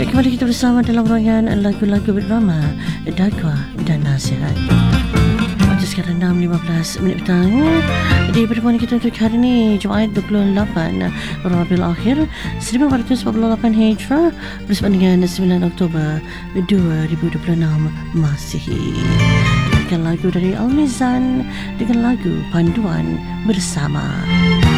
Kembali kita bersama dalam rancangan lagu-lagu berdrama, dakwah dan nasihat. Waktu sekarang 6.15 petang. Di pertemuan kita untuk hari ini, Jumaat 28 Rabiul Akhir 1448 Hijrah, bersama dengan 9 Oktober 2026 Masihi. Dengan lagu dari Al-Mizan dengan lagu Panduan Bersama.